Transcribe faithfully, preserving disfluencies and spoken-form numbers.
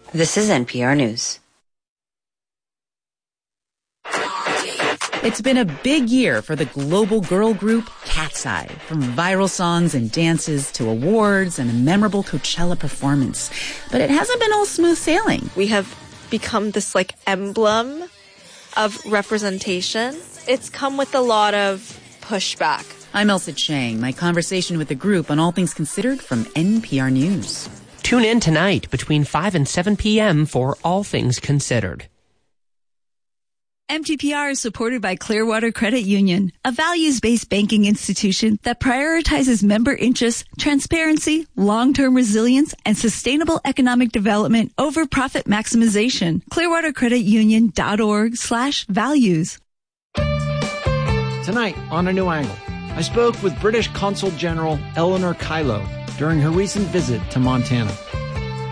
This is N P R News. It's been a big year for the global girl group Cat's Eye, from viral songs and dances to awards and a memorable Coachella performance. But it hasn't been all smooth sailing. We have become this like emblem of representation. It's come with a lot of pushback. I'm Elsa Chang. My conversation with the group on All Things Considered from N P R News. Tune in tonight between five and seven p.m. for All Things Considered. M T P R is supported by Clearwater Credit Union, a values-based banking institution that prioritizes member interests, transparency, long-term resilience, and sustainable economic development over profit maximization. clearwatercreditunion.org slash values. Tonight on A New Angle, I spoke with British Consul General Eleanor Kylo during her recent visit to Montana.